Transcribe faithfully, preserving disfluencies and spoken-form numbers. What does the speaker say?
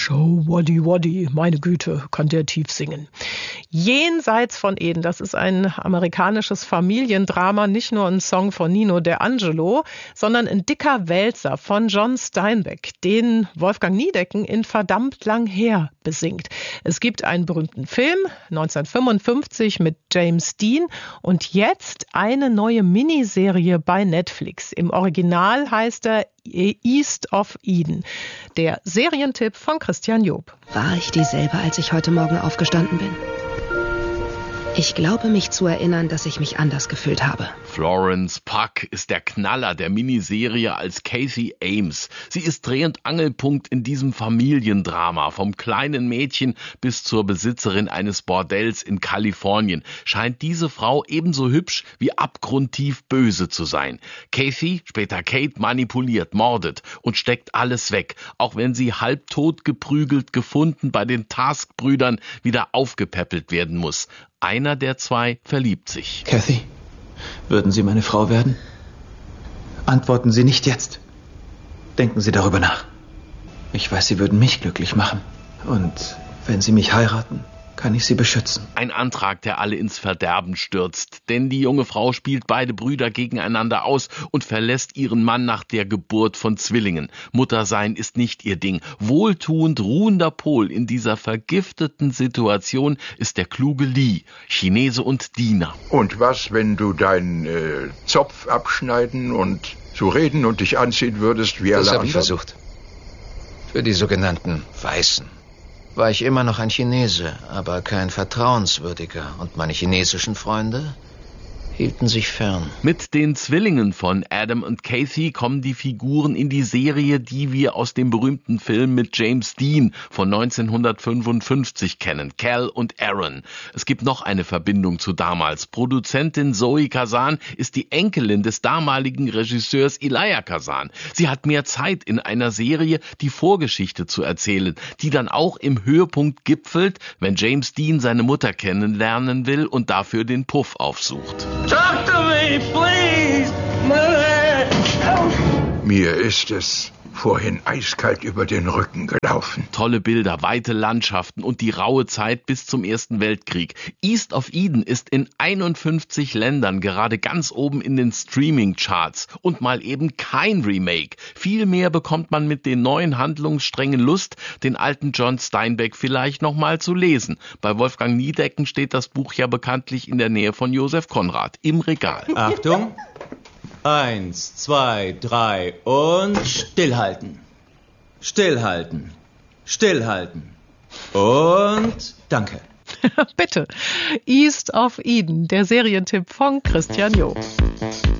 Show, Waddy Waddy, meine Güte, kann der tief singen. Jenseits von Eden, das ist ein amerikanisches Familiendrama, nicht nur ein Song von Nino D'Angelo, sondern ein dicker Wälzer von John Steinbeck, den Wolfgang Niedecken in Verdammt lang her besingt. Es gibt einen berühmten Film, neunzehnhundertfünfundfünfzig mit James Dean, und jetzt eine neue Miniserie bei Netflix. Im Original heißt er East of Eden. Der Serientipp von Christian Job. War ich dieselbe, als ich heute Morgen aufgestanden bin? Ich glaube, mich zu erinnern, dass ich mich anders gefühlt habe. Florence Puck ist der Knaller der Miniserie als Casey Ames. Sie ist Dreh- und Angelpunkt in diesem Familiendrama. Vom kleinen Mädchen bis zur Besitzerin eines Bordells in Kalifornien scheint diese Frau ebenso hübsch wie abgrundtief böse zu sein. Casey, später Kate, manipuliert, mordet und steckt alles weg, auch wenn sie halbtot geprügelt gefunden bei den Task-Brüdern wieder aufgepäppelt werden muss. Einer der zwei verliebt sich. Kathy, würden Sie meine Frau werden? Antworten Sie nicht jetzt. Denken Sie darüber nach. Ich weiß, Sie würden mich glücklich machen. Und wenn Sie mich heiraten, kann ich Sie beschützen. Ein Antrag, der alle ins Verderben stürzt. Denn die junge Frau spielt beide Brüder gegeneinander aus und verlässt ihren Mann nach der Geburt von Zwillingen. Muttersein ist nicht ihr Ding. Wohltuend ruhender Pol in dieser vergifteten Situation ist der kluge Lee, Chinese und Diener. Und was, wenn du deinen äh, Zopf abschneiden und so reden und dich anziehen würdest wie alle Das habe anderen? ich versucht. Für die sogenannten Weißen war ich immer noch ein Chinese, aber kein vertrauenswürdiger. Und meine chinesischen Freunde hielten sich fern. Mit den Zwillingen von Adam und Casey kommen die Figuren in die Serie, die wir aus dem berühmten Film mit James Dean von neunzehnhundertfünfundfünfzig kennen, Cal und Aaron. Es gibt noch eine Verbindung zu damals. Produzentin Zoe Kazan ist die Enkelin des damaligen Regisseurs Elia Kazan. Sie hat mehr Zeit in einer Serie, die Vorgeschichte zu erzählen, die dann auch im Höhepunkt gipfelt, wenn James Dean seine Mutter kennenlernen will und dafür den Puff aufsucht. Talk to me, please, Mother. Mir ist es vorhin eiskalt über den Rücken gelaufen. Tolle Bilder, weite Landschaften und die raue Zeit bis zum Ersten Weltkrieg. East of Eden ist in einundfünfzig Ländern gerade ganz oben in den Streaming-Charts. Und mal eben kein Remake. Vielmehr bekommt man mit den neuen Handlungssträngen Lust, den alten John Steinbeck vielleicht noch mal zu lesen. Bei Wolfgang Niedecken steht das Buch ja bekanntlich in der Nähe von Josef Konrad im Regal. Achtung! Eins, zwei, drei und stillhalten. Stillhalten. Stillhalten. Und danke. Bitte. East of Eden, der Serientipp von Christian Job.